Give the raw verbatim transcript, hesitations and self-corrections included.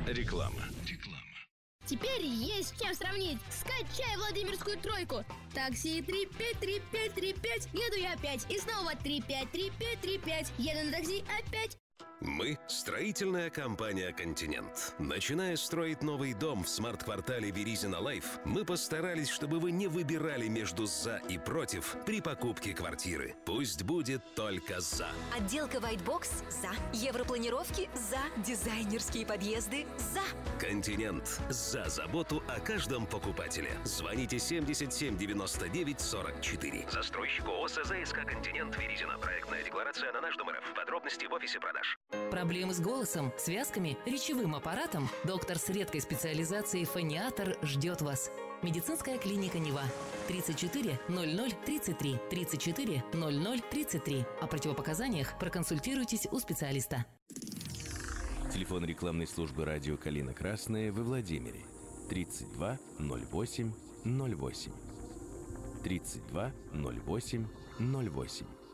Реклама. Реклама. Теперь есть с чем сравнить. Скачай Владимирскую тройку. Такси три пять три пять три пять. Еду я опять. И снова три пять три пять три пять. Еду на такси опять. Мы – строительная компания «Континент». Начиная строить новый дом в смарт-квартале Веризина Лайф, мы постарались, чтобы вы не выбирали между «за» и «против» при покупке квартиры. Пусть будет только «за». Отделка White Box – «за». Европланировки – «за». Дизайнерские подъезды – «за». «Континент» – за заботу о каждом покупателе. Звоните семьдесят семь девяносто девять сорок четыре. Застройщик ООО «СЗСК Континент» Веризина. Проектная декларация на наш дом РФ. Подробности в офисе продаж. Проблемы с голосом, связками, речевым аппаратом? Доктор с редкой специализацией фониатор ждет вас. Медицинская клиника Нева. тридцать четыре ноль ноль тридцать три. тридцать четыре ноль ноль тридцать три. О противопоказаниях проконсультируйтесь у специалиста. Телефон рекламной службы радио «Калина Красная» во Владимире. тридцать два ноль восемь ноль восемь. тридцать два ноль восемь ноль восемь.